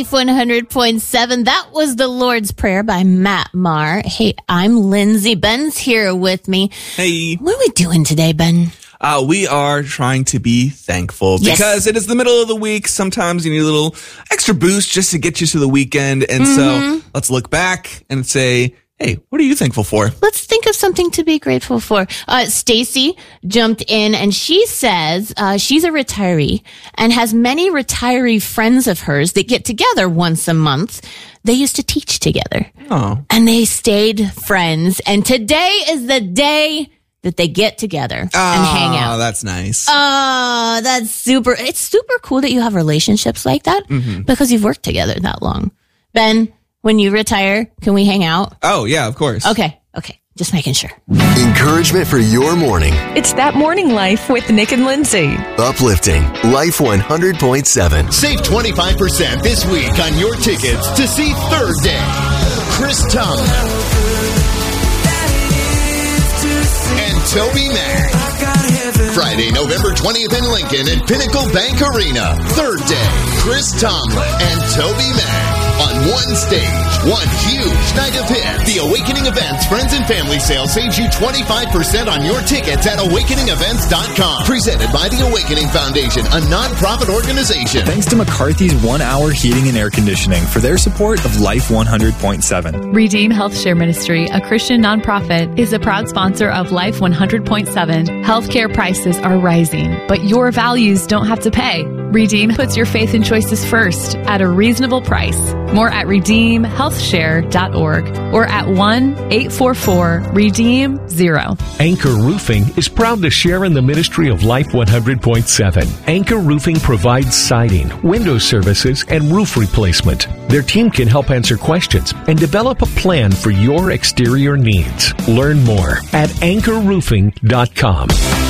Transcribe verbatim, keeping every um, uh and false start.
one hundred point seven. That was the Lord's Prayer by Matt Maher. Hey, I'm Lindsay. Ben's here with me. Hey. What are we doing today, Ben? Uh, we are trying to be thankful Yes. because it is the middle of the week. Sometimes you need a little extra boost just to get you to the weekend. And Mm-hmm. so let's look back and say, hey, what are you thankful for? Let's think of something to be grateful for. Uh, Stacy jumped in and she says uh, she's a retiree and has many retiree friends of hers that get together once a month. They used to teach together. Oh. And they stayed friends. And today is the day that they get together and hang out. Oh, that's nice. Oh, that's super. It's super cool that you have relationships like that Mm-hmm. because you've worked together that long. Ben, when you retire, can we hang out? Oh, yeah, of course. Okay. Okay. Just making sure. Encouragement for your morning. It's That Morning Life with Nick and Lindsay. Uplifting. Life one hundred point seven. Save twenty-five percent this week on your tickets to see Third Day. Chris Tomlin and Toby Mac. Friday, November twentieth in Lincoln at Pinnacle Bank Arena. Third Day. Chris Tomlin and Toby Mac. On one stage, one huge night of hits. The Awakening Events Friends and Family Sale saves you twenty-five percent on your tickets at awakening events dot com. Presented by the Awakening Foundation, a non-profit organization. Thanks to McCarthy's One Hour Heating and Air Conditioning for their support of Life one hundred point seven. Redeem Health Share Ministry, a Christian nonprofit, is a proud sponsor of Life one hundred point seven. Healthcare prices are rising, but your values don't have to pay. Redeem puts your faith and choices first at a reasonable price. More at redeem health share dot org or at one eight four four redeem zero. Anchor Roofing is proud to share in the ministry of Life one hundred point seven. Anchor Roofing provides siding, window services, and roof replacement. Their team can help answer questions and develop a plan for your exterior needs. Learn more at anchor roofing dot com.